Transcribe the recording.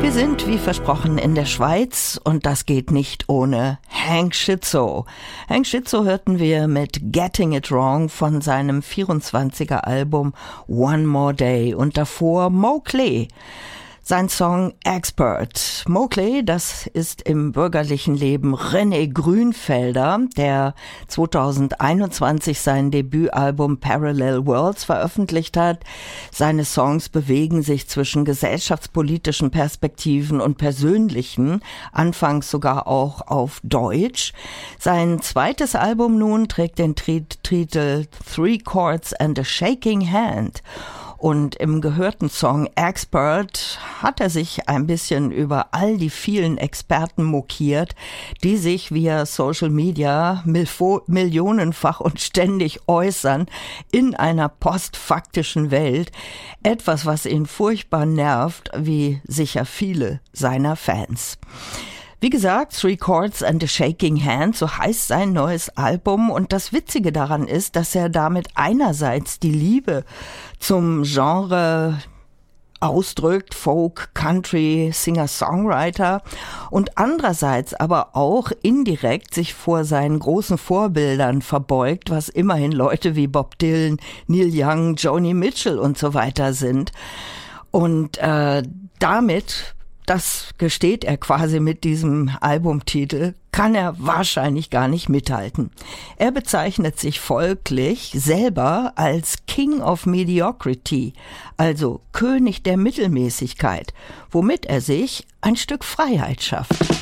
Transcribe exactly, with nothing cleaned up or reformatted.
Wir sind, wie versprochen, in der Schweiz und das geht nicht ohne Hank Schizzo. Hank Schizzo hörten wir mit Getting It Wrong von seinem vierundzwanziger Album One More Day und davor Mowgli. Sein Song Expert. Mowgli, das ist im bürgerlichen Leben René Grünfelder, der zweitausendeinundzwanzig sein Debütalbum Parallel Worlds veröffentlicht hat. Seine Songs bewegen sich zwischen gesellschaftspolitischen Perspektiven und persönlichen, anfangs sogar auch auf Deutsch. Sein zweites Album nun trägt den Titel Three Chords and a Shaking Hand. Und im gehörten Song Expert hat er sich ein bisschen über all die vielen Experten mokiert, die sich via Social Media milfo- millionenfach und ständig äußern in einer postfaktischen Welt. Etwas, was ihn furchtbar nervt, wie sicher viele seiner Fans. Wie gesagt, Three Chords and a Shaking Hand, so heißt sein neues Album. Und das Witzige daran ist, dass er damit einerseits die Liebe zum Genre ausdrückt, Folk, Country, Singer-Songwriter, und andererseits aber auch indirekt sich vor seinen großen Vorbildern verbeugt, was immerhin Leute wie Bob Dylan, Neil Young, Joni Mitchell und so weiter sind. Und äh, damit, das gesteht er quasi mit diesem Albumtitel, kann er wahrscheinlich gar nicht mithalten. Er bezeichnet sich folglich selber als King of Mediocrity, also König der Mittelmäßigkeit, womit er sich ein Stück Freiheit schafft.